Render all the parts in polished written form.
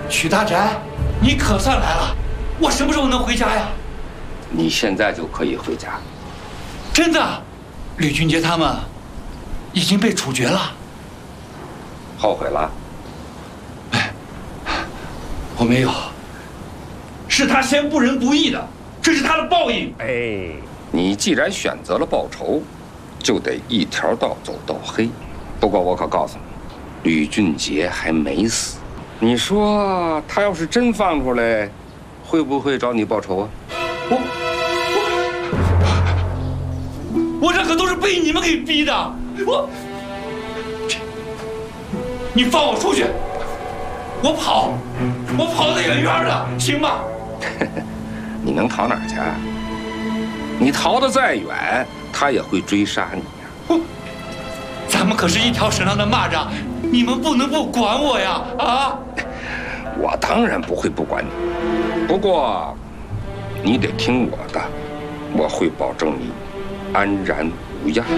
许大宅，你可算来了！我什么时候能回家呀？ 你现在就可以回家。 真的，吕俊杰他们已经被处决了。 后悔了？ 哎，我没有，是他先不仁不义的，这是他的报应。 哎，你既然选择了报仇，就得一条道走到黑。不过我可告诉你，吕俊杰还没死。你说他要是真放出来，会不会找你报仇啊？ 我这可都是被你们给逼的。你放我出去，我跑得远远的，行吗？ 你能逃哪儿去？你逃得再远，他也会追杀你呀。 咱们可是一条绳上的蚂蚱，你们不能不管我呀！啊！ 我当然不会不管你，不过你得听我的，我会保证你安然无恙。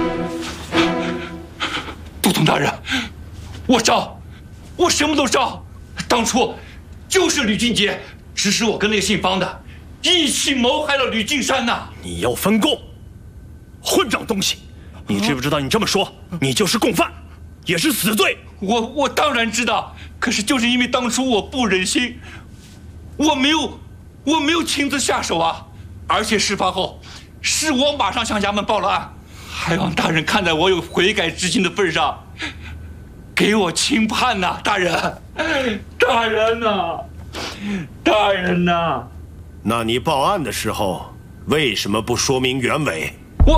都统大人，我招，我什么都招。当初就是吕俊杰指使我跟那个姓方的一起谋害了吕敬山呐！ 你要分供，混账东西！你知不知道你这么说，你就是共犯，也是死罪。 我当然知道，可是就是因为当初我不忍心，我没有亲自下手啊！而且事发后，是我马上向衙门报了案。还望大人看在我有悔改之心的份上，给我轻判呐！大人，大人呐，大人呐！ 那你报案的时候，为什么不说明原委？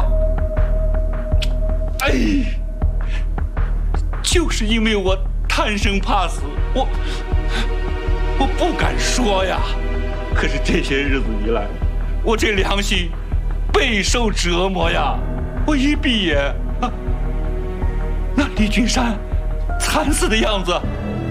就是因为我贪生怕死，我不敢说呀。可是这些日子以来，我这良心备受折磨呀。我一闭眼，那李俊山惨死的样子，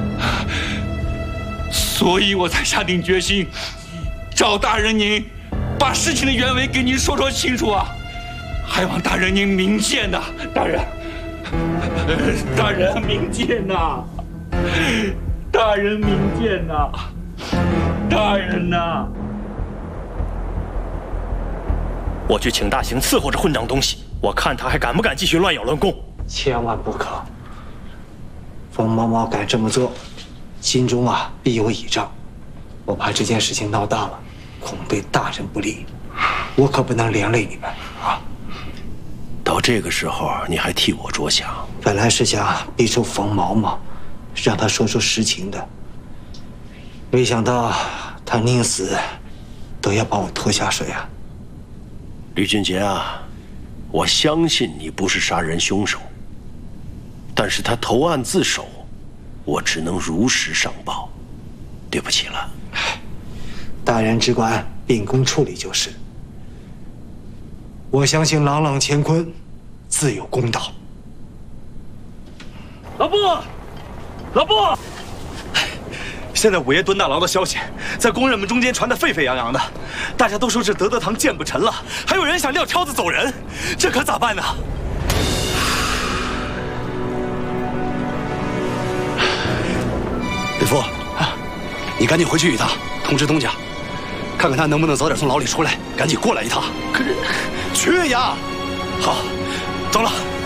所以我才下定决心，找大人您把事情的原委给您说清楚啊！还望大人您明鉴呐，大人。大人明鉴呐！大人明鉴呐！大人呐！ 我去请大刑伺候这混账东西，我看他还敢不敢继续乱咬乱供。 千万不可！冯毛毛敢这么做，心中必有倚仗。我怕这件事情闹大了，恐对大人不利，我可不能连累你们啊！ 到这个时候，你还替我着想？ 本来是想逼出冯毛毛，让他说出实情的，没想到他宁死都要把我拖下水啊！ 吕俊杰啊，我相信你不是杀人凶手，但是他投案自首，我只能如实上报，对不起了。 大人只管秉公处理就是。我相信朗朗乾坤自有公道。 老布，老布，现在午夜蹲大牢的消息在工人们中间传得沸沸扬扬的，大家都说这德德堂剑不沉了，还有人想撂挑子走人，这可咋办呢？ 李福，你赶紧回去一趟，通知东家，看看他能不能早点从牢里出来，赶紧过来一趟。 可是， 去呀！ 好，走了。